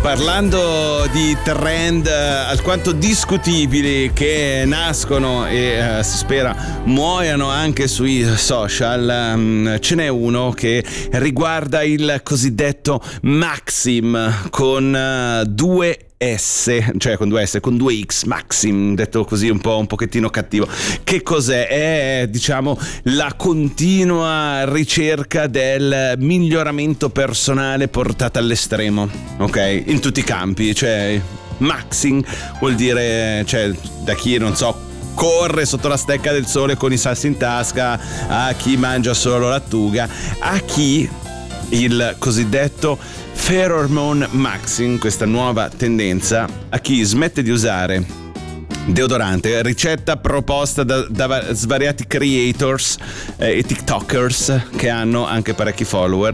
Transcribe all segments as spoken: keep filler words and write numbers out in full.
Parlando di trend eh, alquanto discutibili che nascono e eh, si spera muoiano anche sui social, um, ce n'è uno che riguarda il cosiddetto Maxim con uh, due S, cioè con due S, con due X, Maxim, detto così un po' un pochettino cattivo. Che cos'è? È, diciamo, la continua ricerca del miglioramento personale portata all'estremo, ok? In tutti i campi, cioè Maxim vuol dire, cioè, da chi non so corre sotto la stecca del sole con i sassi in tasca, a chi mangia solo lattuga, a chi il cosiddetto Pheromone Maxim, questa nuova tendenza, a chi smette di usare deodorante, ricetta proposta da, da svariati creators eh, e tiktokers che hanno anche parecchi follower.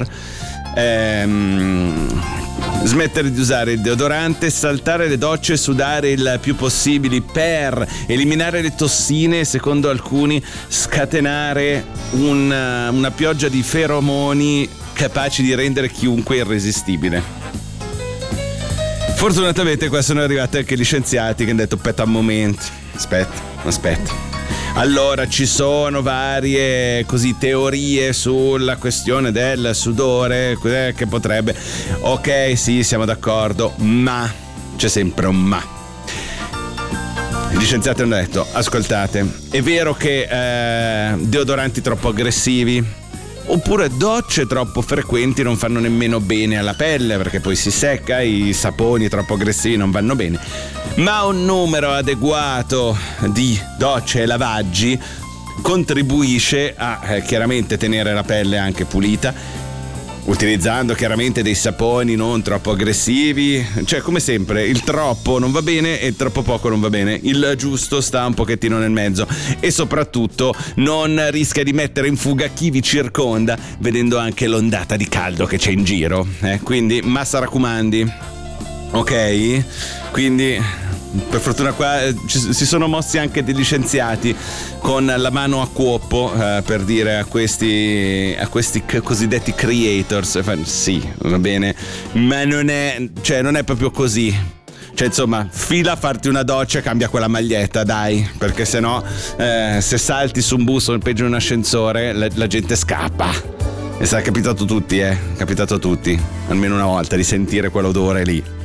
Ehm, smettere di usare il deodorante, saltare le docce e sudare il più possibile per eliminare le tossine, secondo alcuni scatenare una, una pioggia di feromoni capaci di rendere chiunque irresistibile. Fortunatamente qua sono arrivati anche gli scienziati che hanno detto aspetta un momento, aspetta, aspetta. Allora ci sono varie così teorie sulla questione del sudore che potrebbe, ok sì siamo d'accordo, ma c'è sempre un ma. Gli scienziati hanno detto ascoltate, è vero che eh, deodoranti troppo aggressivi oppure docce troppo frequenti non fanno nemmeno bene alla pelle, perché poi si secca, i saponi troppo aggressivi non vanno bene, ma un numero adeguato di docce e lavaggi contribuisce a eh, chiaramente tenere la pelle anche pulita, utilizzando chiaramente dei saponi non troppo aggressivi. Cioè, come sempre, il troppo non va bene e il troppo poco non va bene, il giusto sta un pochettino nel mezzo e soprattutto non rischia di mettere in fuga chi vi circonda, vedendo anche l'ondata di caldo che c'è in giro, eh? Quindi massa raccomandi, ok? Quindi per fortuna qua eh, ci, si sono mossi anche degli scienziati con la mano a cuoppo eh, per dire a questi a questi c- cosiddetti creators, sì, va bene, ma non è, cioè non è proprio così. Cioè insomma, fila a farti una doccia e cambia quella maglietta, dai, perché sennò eh, se salti su un bus o peggio in un ascensore la, la gente scappa. E sarà capitato a tutti, eh, capitato a tutti almeno una volta di sentire quell'odore lì.